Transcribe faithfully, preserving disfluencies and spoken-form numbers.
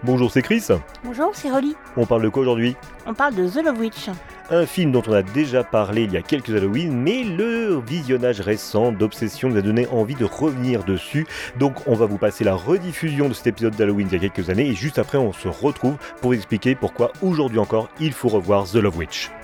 Bonjour, c'est Chris. Bonjour, c'est Rolly. On parle de quoi aujourd'hui? On parle de The Love Witch. Un film dont on a déjà parlé il y a quelques Halloween, mais le visionnage récent d'Obsession nous a donné envie de revenir dessus. Donc on va vous passer la rediffusion de cet épisode d'Halloween il y a quelques années, et juste après on se retrouve pour vous expliquer pourquoi aujourd'hui encore il faut revoir The Love Witch.